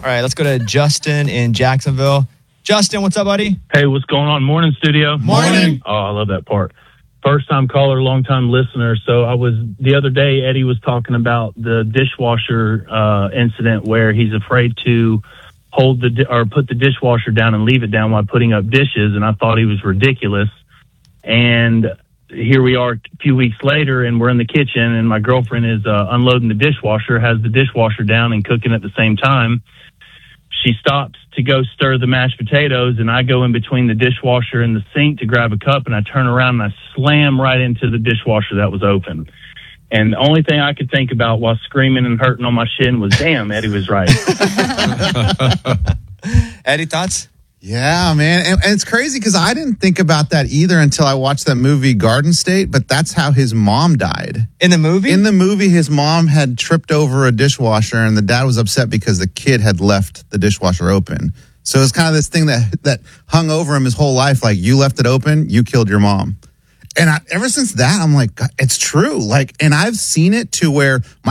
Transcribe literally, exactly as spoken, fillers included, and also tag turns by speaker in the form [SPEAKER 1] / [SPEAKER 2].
[SPEAKER 1] right, let's go to Justin in Jacksonville. Justin, what's up, buddy?
[SPEAKER 2] Hey, what's going on? Morning, studio.
[SPEAKER 1] Morning.
[SPEAKER 2] Oh, I love that part. First time caller, long time listener. So I was the other day, Eddie was talking about the dishwasher uh, incident where he's afraid to hold the di- or put the dishwasher down and leave it down while putting up dishes, and I thought he was ridiculous. And here we are a few weeks later, and we're in the kitchen, and my girlfriend is uh, unloading the dishwasher, has the dishwasher down and cooking at the same time. She stops to go stir the mashed potatoes, and I go in between the dishwasher and the sink to grab a cup, and I turn around and I slam right into the dishwasher that was open. And the only thing I could think about while screaming and hurting on my shin was, damn, Eddie was right.
[SPEAKER 1] Eddie, thoughts?
[SPEAKER 3] Yeah, man. And, and it's crazy because I didn't think about that either until I watched that movie Garden State, but that's how his mom died.
[SPEAKER 1] In the movie?
[SPEAKER 3] In the movie, his mom had tripped over a dishwasher, and the dad was upset because the kid had left the dishwasher open. So it's kind of this thing that, that hung over him his whole life, like, you left it open, you killed your mom. And I, ever since that, I'm like, God, it's true. Like, and I've seen it to where my